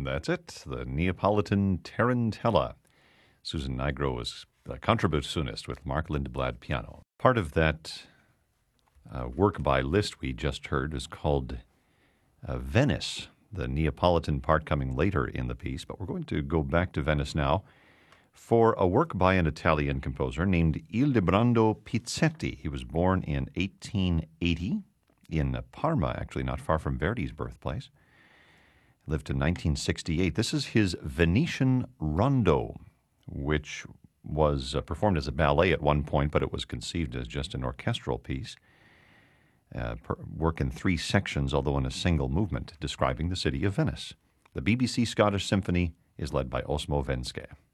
That's it, the Neapolitan Tarantella. Susan Nigro was the contrabassoonist with Mark Lindblad piano. Part of that work by Liszt we just heard is called Venice, the Neapolitan part coming later in the piece, but we're going to go back to Venice now for a work by an Italian composer named Ildebrando Pizzetti. He was born in 1880 in Parma, actually not far from Verdi's birthplace. Lived to 1968. This is his Venetian Rondo, which was performed as a ballet at one point, but it was conceived as just an orchestral piece. Work in 3 sections, although in a single movement, describing the city of Venice. The BBC Scottish Symphony is led by Osmo Venske.